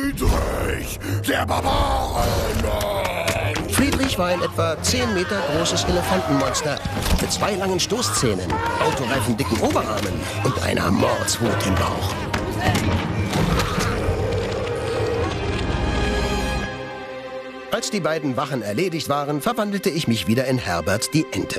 Friedrich, der Barbaren! Friedrich war ein etwa 10 Meter großes Elefantenmonster mit 2 langen Stoßzähnen, autoreifendicken Oberarmen und einer Mordswut im Bauch. Als die beiden Wachen erledigt waren, verwandelte ich mich wieder in Herbert die Ente.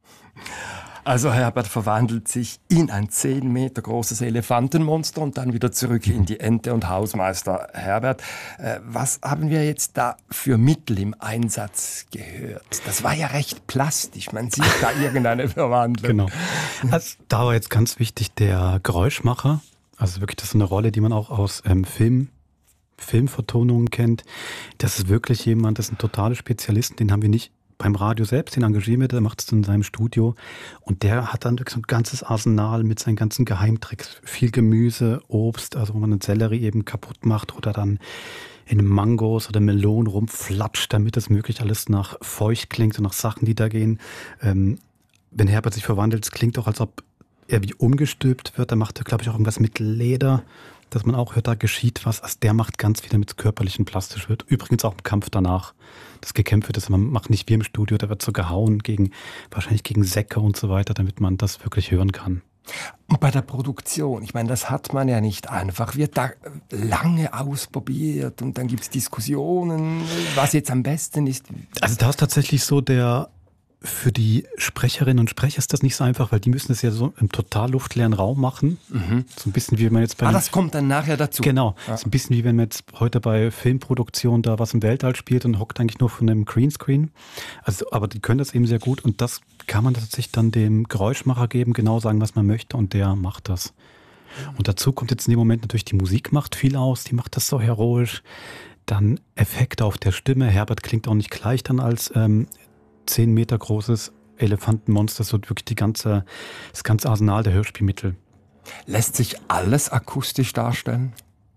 Also Herbert verwandelt sich in ein 10 Meter großes Elefantenmonster und dann wieder zurück in die Ente und Hausmeister Herbert. Was haben wir jetzt da für Mittel im Einsatz gehört? Das war ja recht plastisch, man sieht da irgendeine Verwandlung. Genau. Also, da war jetzt ganz wichtig der Geräuschmacher. Also wirklich, das ist eine Rolle, die man auch aus Filmvertonungen kennt. Das ist wirklich jemand, das ist ein totaler Spezialist, den haben wir nicht beim Radio selbst, den engagieren wir, der macht es in seinem Studio und der hat dann wirklich so ein ganzes Arsenal mit seinen ganzen Geheimtricks. Viel Gemüse, Obst, also wo man einen Sellerie eben kaputt macht oder dann in Mangos oder Melonen rumflatscht, damit das möglichst alles nach feucht klingt und nach Sachen, die da gehen. Wenn Herbert sich verwandelt, es klingt auch, als ob er wie umgestülpt wird. Da macht er, glaube ich, auch irgendwas mit Leder, dass man auch hört, da geschieht was. Also der macht ganz viel, damit es körperlich und plastisch wird. Übrigens auch im Kampf danach. Das gekämpft wird, das man macht nicht wie im Studio, da wird so gehauen, wahrscheinlich gegen Säcke und so weiter, damit man das wirklich hören kann. Und bei der Produktion, ich meine, das hat man ja nicht einfach, wird da lange ausprobiert und dann gibt es Diskussionen, was jetzt am besten ist. Also da ist tatsächlich so für die Sprecherinnen und Sprecher ist das nicht so einfach, weil die müssen es ja so im total luftleeren Raum machen. Mhm. So ein bisschen wie wenn man jetzt bei... das kommt dann nachher dazu. Genau. Ja. So ein bisschen wie wenn man jetzt heute bei Filmproduktion da was im Weltall spielt und hockt eigentlich nur von einem Greenscreen. Also, aber die können das eben sehr gut und das kann man tatsächlich dann dem Geräuschmacher geben, genau sagen, was man möchte und der macht das. Und dazu kommt jetzt in dem Moment natürlich die Musik macht viel aus, die macht das so heroisch. Dann Effekte auf der Stimme. Herbert klingt auch nicht gleich dann als 10 Meter großes Elefantenmonster, so wirklich das ganze Arsenal der Hörspielmittel. Lässt sich alles akustisch darstellen?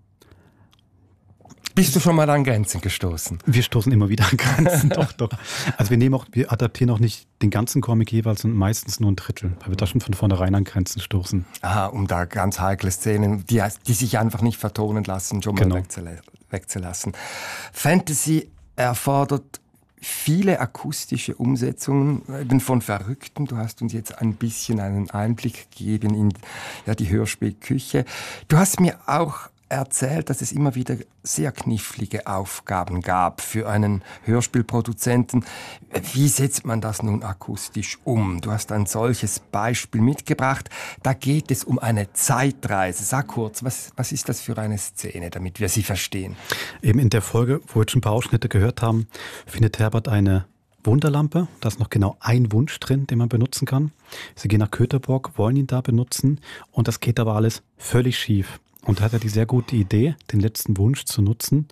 Bist du schon mal an Grenzen gestoßen? Wir stoßen immer wieder an Grenzen, doch. Also wir adaptieren auch nicht den ganzen Comic jeweils, sondern meistens nur ein Drittel, weil wir da schon von vornherein an Grenzen stoßen. Aha, um da ganz heikle Szenen, die sich einfach nicht vertonen lassen, schon mal wegzulassen. Fantasy erfordert viele akustische Umsetzungen eben von Verrückten. Du hast uns jetzt ein bisschen einen Einblick gegeben in die Hörspielküche. Du hast mir auch erzählt, dass es immer wieder sehr knifflige Aufgaben gab für einen Hörspielproduzenten. Wie setzt man das nun akustisch um? Du hast ein solches Beispiel mitgebracht. Da geht es um eine Zeitreise. Sag kurz, was ist das für eine Szene, damit wir sie verstehen? Eben in der Folge, wo wir jetzt schon ein paar Ausschnitte gehört haben, findet Herbert eine Wunderlampe. Da ist noch genau ein Wunsch drin, den man benutzen kann. Sie gehen nach Köterborg, wollen ihn da benutzen und das geht aber alles völlig schief. Und da hat er die sehr gute Idee, den letzten Wunsch zu nutzen,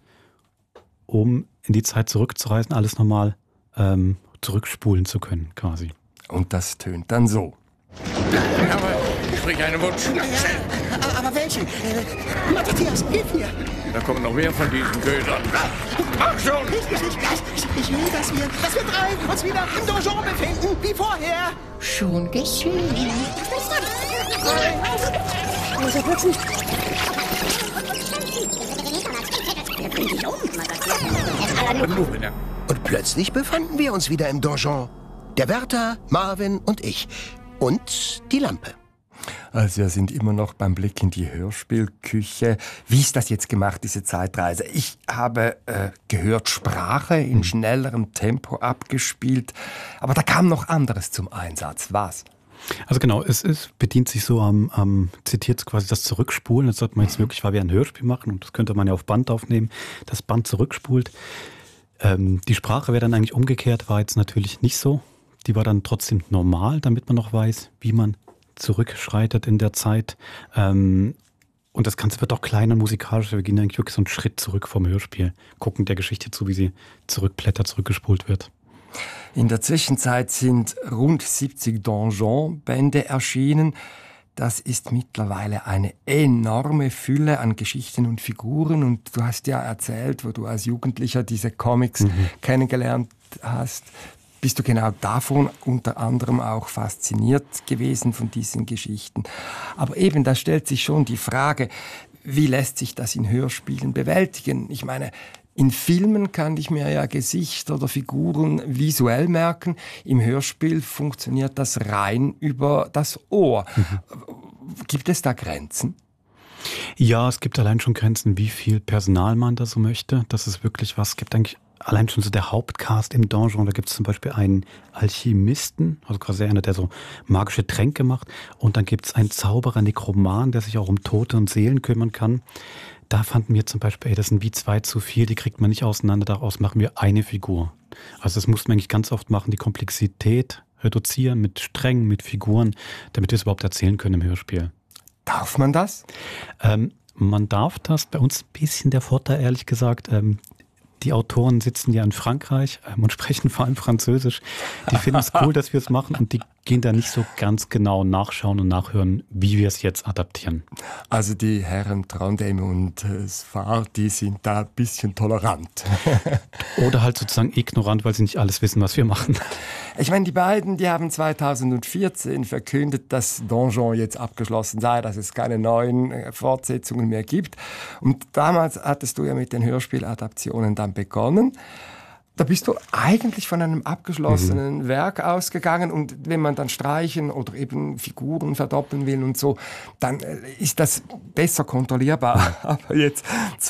um in die Zeit zurückzureisen, alles nochmal zurückspulen zu können, quasi. Und das tönt dann so. Aber ich bringe einen Wunsch. Aber welchen? Matthias, hilf mir! Da kommen noch mehr von diesen Ködern. Mach schon! Ich will, dass wir 3 uns wieder im Donjon befinden, wie vorher. Schon geschehen. Also plötzlich. Und plötzlich befanden wir uns wieder im Donjon. Der Wärter, Marvin und ich. Und die Lampe. Also wir sind immer noch beim Blick in die Hörspielküche. Wie ist das jetzt gemacht, diese Zeitreise? Ich habe gehört, Sprache in schnellerem Tempo abgespielt. Aber da kam noch anderes zum Einsatz. Was? Also genau, es bedient sich so zitiert quasi das Zurückspulen. Das sollte man jetzt wirklich, weil wir ein Hörspiel machen und das könnte man ja auf Band aufnehmen, das Band zurückspult. Die Sprache wäre dann eigentlich umgekehrt, war jetzt natürlich nicht so. Die war dann trotzdem normal, damit man noch weiß, wie man zurückschreitet in der Zeit. Und das Ganze wird auch kleiner musikalisch. Wir gehen eigentlich wirklich so einen Schritt zurück vom Hörspiel, gucken der Geschichte zu, wie sie zurückgespult wird. In der Zwischenzeit sind rund 70 Donjon-Bände erschienen. Das ist mittlerweile eine enorme Fülle an Geschichten und Figuren. Und du hast ja erzählt, wo du als Jugendlicher diese Comics kennengelernt hast. Bist du genau davon unter anderem auch fasziniert gewesen von diesen Geschichten? Aber eben, da stellt sich schon die Frage, wie lässt sich das in Hörspielen bewältigen? Ich meine, in Filmen kann ich mir ja Gesichter oder Figuren visuell merken. Im Hörspiel funktioniert das rein über das Ohr. Gibt es da Grenzen? Ja, es gibt allein schon Grenzen, wie viel Personal man da so möchte. Das ist wirklich was. Es gibt eigentlich allein schon so der Hauptcast im Donjon. Da gibt es zum Beispiel einen Alchemisten, also quasi einer, der so magische Tränke macht. Und dann gibt es einen Zauberer, Nekroman, der sich auch um Tote und Seelen kümmern kann. Da fanden wir zum Beispiel, das sind wie 2 zu 4, die kriegt man nicht auseinander. Daraus machen wir eine Figur. Also das mussten wir eigentlich ganz oft machen, die Komplexität reduzieren mit Strängen, mit Figuren, damit wir es überhaupt erzählen können im Hörspiel. Darf man das? Man darf das. Bei uns ein bisschen der Vorteil, ehrlich gesagt. Die Autoren sitzen ja in Frankreich und sprechen vor allem Französisch. Die finden es cool, dass wir es machen und die gehen da nicht so ganz genau nachschauen und nachhören, wie wir es jetzt adaptieren. Also die Herren Trondheim und Svar, die sind da ein bisschen tolerant. Oder halt sozusagen ignorant, weil sie nicht alles wissen, was wir machen. Ich meine, die beiden, die haben 2014 verkündet, dass Donjon jetzt abgeschlossen sei, dass es keine neuen Fortsetzungen mehr gibt. Und damals hattest du ja mit den Hörspieladaptionen dann begonnen. Da bist du eigentlich von einem abgeschlossenen Werk ausgegangen und wenn man dann streichen oder eben Figuren verdoppeln will und so, dann ist das besser kontrollierbar. Aber jetzt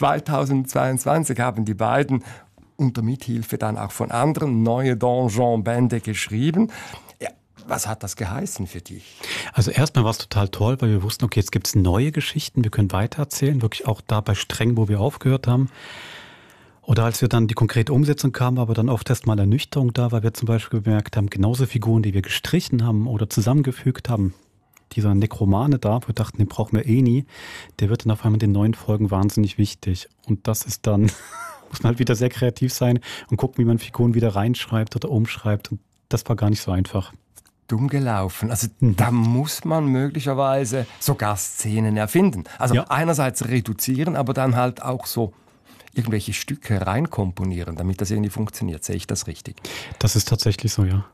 2022 haben die beiden unter Mithilfe dann auch von anderen neue Donjon-Bände geschrieben. Ja, was hat das geheißen für dich? Also erstmal war es total toll, weil wir wussten, okay, jetzt gibt es neue Geschichten, wir können weitererzählen, wirklich auch da bei Strängen, wo wir aufgehört haben. Oder als wir dann die konkrete Umsetzung kamen, aber dann oft erst mal Ernüchterung da, weil wir zum Beispiel gemerkt haben, genauso Figuren, die wir gestrichen haben oder zusammengefügt haben, dieser Nekromane da, wir dachten, den brauchen wir eh nie, der wird dann auf einmal in den neuen Folgen wahnsinnig wichtig. Und das ist dann, muss man halt wieder sehr kreativ sein und gucken, wie man Figuren wieder reinschreibt oder umschreibt. Und das war gar nicht so einfach. Dumm gelaufen. Also da muss man möglicherweise sogar Szenen erfinden. Also ja. Einerseits reduzieren, aber dann halt auch so irgendwelche Stücke reinkomponieren, damit das irgendwie funktioniert. Sehe ich das richtig? Das ist tatsächlich so, ja.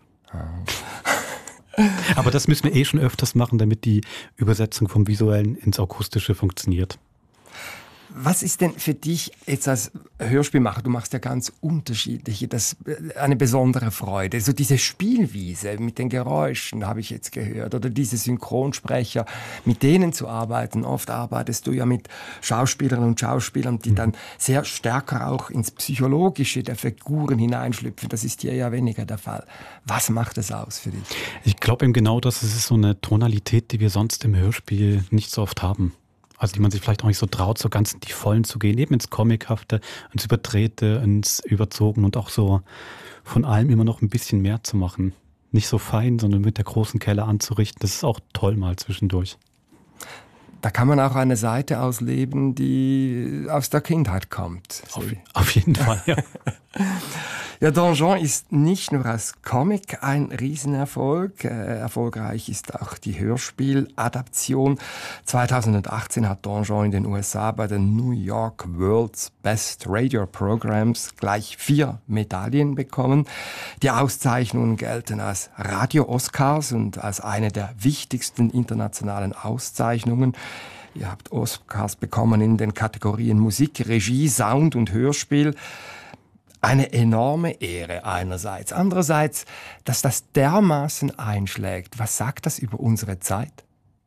Aber das müssen wir eh schon öfters machen, damit die Übersetzung vom Visuellen ins Akustische funktioniert. Was ist denn für dich jetzt als Hörspielmacher, du machst ja ganz unterschiedliche, das eine besondere Freude, so diese Spielwiese mit den Geräuschen, habe ich jetzt gehört, oder diese Synchronsprecher, mit denen zu arbeiten. Oft arbeitest du ja mit Schauspielerinnen und Schauspielern, die dann sehr stärker auch ins Psychologische der Figuren hineinschlüpfen. Das ist hier ja weniger der Fall. Was macht es aus für dich? Ich glaube eben genau, dass es ist so eine Tonalität, die wir sonst im Hörspiel nicht so oft haben. Also die man sich vielleicht auch nicht so traut, so ganz in die Vollen zu gehen, eben ins Comichafte, ins Überdrehte, ins Überzogen und auch so von allem immer noch ein bisschen mehr zu machen. Nicht so fein, sondern mit der großen Kelle anzurichten. Das ist auch toll mal zwischendurch. Da kann man auch eine Seite ausleben, die aus der Kindheit kommt. Auf jeden Fall, ja. Ja, Donjon ist nicht nur als Comic ein Riesenerfolg. Erfolgreich ist auch die Hörspieladaption. 2018 hat Donjon in den USA bei den New York World's Best Radio Programs gleich 4 Medaillen bekommen. Die Auszeichnungen gelten als Radio-Oscars und als eine der wichtigsten internationalen Auszeichnungen. Ihr habt Oscars bekommen in den Kategorien Musik, Regie, Sound und Hörspiel. Eine enorme Ehre einerseits. Andererseits, dass das dermaßen einschlägt. Was sagt das über unsere Zeit?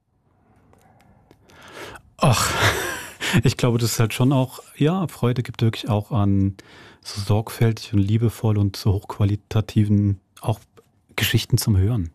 Ach, ich glaube, das ist halt schon auch, ja, Freude gibt wirklich auch an so sorgfältig und liebevoll und so hochqualitativen auch Geschichten zum Hören.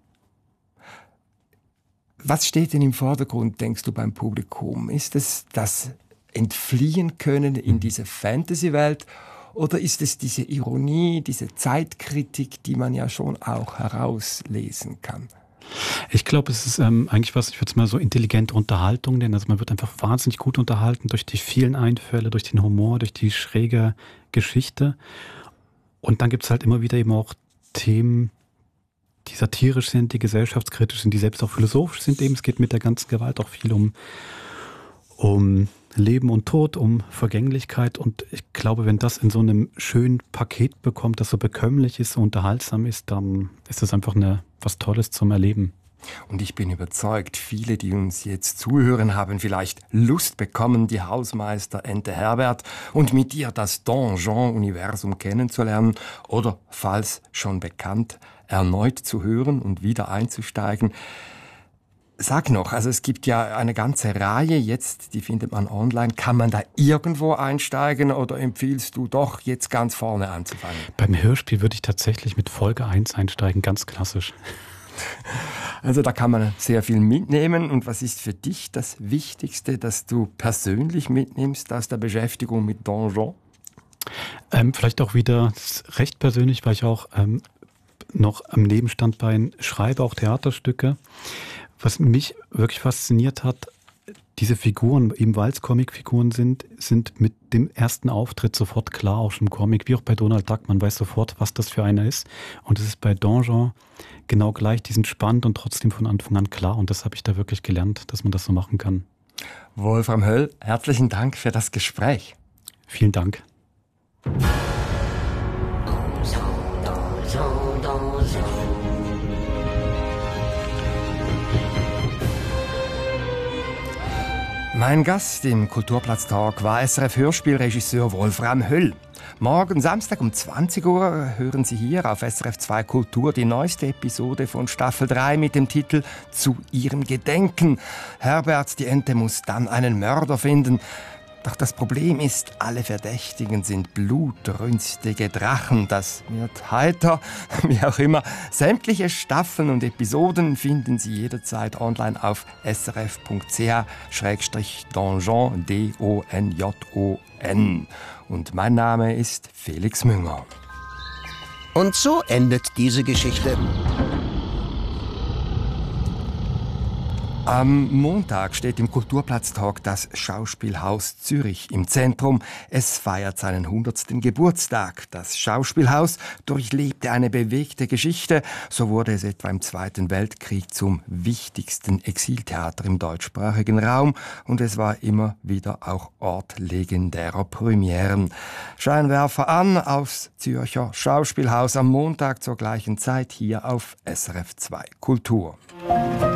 Was steht denn im Vordergrund, denkst du, beim Publikum? Ist es das Entfliehen können in diese Fantasy-Welt? Oder ist es diese Ironie, diese Zeitkritik, die man ja schon auch herauslesen kann? Ich glaube, es ist eigentlich was, ich würde es mal so intelligente Unterhaltung nennen. Also man wird einfach wahnsinnig gut unterhalten durch die vielen Einfälle, durch den Humor, durch die schräge Geschichte. Und dann gibt es halt immer wieder eben auch Themen, die satirisch sind, die gesellschaftskritisch sind, die selbst auch philosophisch sind. Eben, es geht mit der ganzen Gewalt auch viel um Leben und Tod, um Vergänglichkeit. Und ich glaube, wenn das in so einem schönen Paket bekommt, das so bekömmlich ist, so unterhaltsam ist, dann ist das einfach was Tolles zum Erleben. Und ich bin überzeugt, viele, die uns jetzt zuhören, haben vielleicht Lust bekommen, die Hausmeister-Ente Herbert und mit ihr das Donjon-Universum kennenzulernen oder, falls schon bekannt, erneut zu hören und wieder einzusteigen. Sag noch, also es gibt ja eine ganze Reihe jetzt, die findet man online. Kann man da irgendwo einsteigen oder empfiehlst du doch, jetzt ganz vorne anzufangen? Beim Hörspiel würde ich tatsächlich mit Folge 1 einsteigen, ganz klassisch. Also da kann man sehr viel mitnehmen. Und was ist für dich das Wichtigste, das du persönlich mitnimmst aus der Beschäftigung mit Donjon? Vielleicht auch wieder recht persönlich, weil ich auch noch am Nebenstandbein schreibe, auch Theaterstücke. Was mich wirklich fasziniert hat, diese Figuren, eben weil es Comicfiguren sind mit dem ersten Auftritt sofort klar, auch schon im Comic, wie auch bei Donald Duck, man weiß sofort, was das für einer ist. Und es ist bei Donjon genau gleich, die sind spannend und trotzdem von Anfang an klar. Und das habe ich da wirklich gelernt, dass man das so machen kann. Wolfram Höll, herzlichen Dank für das Gespräch. Vielen Dank. Mein Gast im Kulturplatz-Talk war SRF-Hörspielregisseur Wolfram Höll. Morgen Samstag um 20 Uhr hören Sie hier auf SRF 2 Kultur die neueste Episode von Staffel 3 mit dem Titel »Zu ihrem Gedenken«. Herbert, die Ente, muss dann einen Mörder finden. Doch das Problem ist, alle Verdächtigen sind blutrünstige Drachen. Das wird heiter, wie auch immer. Sämtliche Staffeln und Episoden finden Sie jederzeit online auf srf.ch/donjon, D-O-N-J-O-N. Und mein Name ist Felix Münger. Und so endet diese Geschichte. Am Montag steht im Kulturplatz-Talk das Schauspielhaus Zürich im Zentrum. Es feiert seinen 100. Geburtstag. Das Schauspielhaus durchlebte eine bewegte Geschichte. So wurde es etwa im Zweiten Weltkrieg zum wichtigsten Exiltheater im deutschsprachigen Raum. Und es war immer wieder auch Ort legendärer Premieren. Scheinwerfer an aufs Zürcher Schauspielhaus am Montag zur gleichen Zeit hier auf SRF 2 Kultur.